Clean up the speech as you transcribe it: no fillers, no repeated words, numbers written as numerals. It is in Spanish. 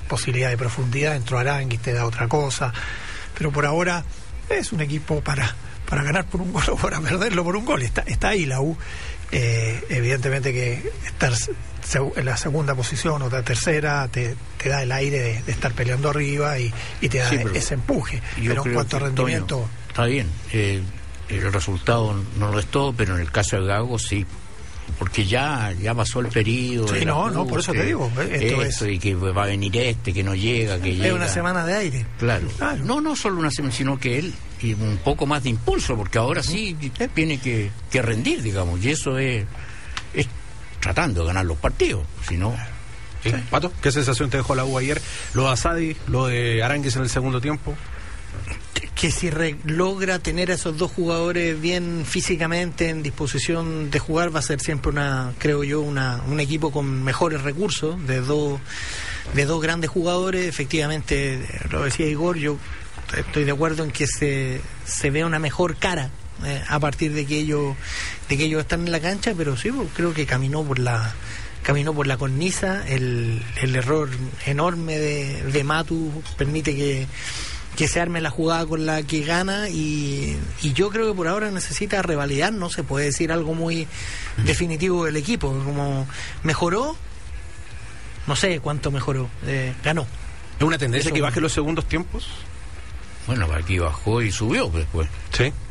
posibilidad de profundidad. Entró Aranguis, te da otra cosa, pero por ahora es un equipo para ganar por un gol o para perderlo por un gol. Está ahí la U. Evidentemente que estar en la segunda posición o la tercera te da el aire de estar peleando arriba y te da ese empuje. Pero en cuanto a rendimiento, Toño, está bien, el resultado no lo es todo, pero en el caso de Gago sí, porque ya pasó el periodo. Sí, no, por eso te digo, y que va a venir que no llega, que llega. Es una semana de aire. Claro. No solo una semana, sino que él y un poco más de impulso, porque ahora sí tiene que rendir, digamos, y eso es tratando de ganar los partidos, si no. ¿Sí? Pato, ¿qué sensación te dejó la U ayer? Lo de Asadi, lo de Aranguis en el segundo tiempo. Que si logra tener a esos dos jugadores bien físicamente en disposición de jugar, va a ser siempre creo yo, un equipo con mejores recursos, de dos grandes jugadores. Efectivamente, lo decía Igor, yo estoy de acuerdo en que se vea una mejor cara a partir de que ellos están en la cancha, pero sí, creo que caminó por la cornisa. El error enorme de Matu permite que se arme la jugada con la que gana, y yo creo que por ahora necesita revalidar. No se puede decir algo muy definitivo del equipo, como mejoró, no sé cuánto mejoró, ganó. ¿Es una tendencia que baje los segundos tiempos? Bueno, aquí bajó y subió después. Sí.